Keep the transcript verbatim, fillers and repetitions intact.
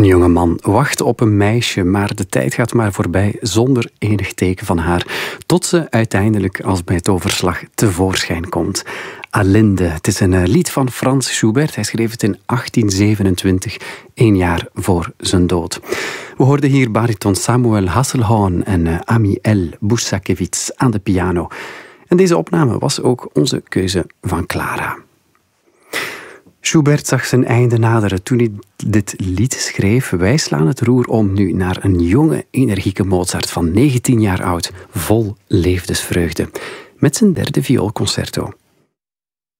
Een jonge man wacht op een meisje, maar de tijd gaat maar voorbij zonder enig teken van haar. Tot ze uiteindelijk als bij toverslag tevoorschijn komt. Alinde, het is een lied van Franz Schubert. Hij schreef het in achttien zevenentwintig, één jaar voor zijn dood. We hoorden hier bariton Samuel Hasselhoorn en Amiel Boussakevits aan de piano. En deze opname was ook onze keuze van Clara. Schubert zag zijn einde naderen toen hij dit lied schreef. Wij slaan het roer om nu naar een jonge, energieke Mozart van negentien jaar oud, vol levensvreugde, met zijn derde vioolconcerto.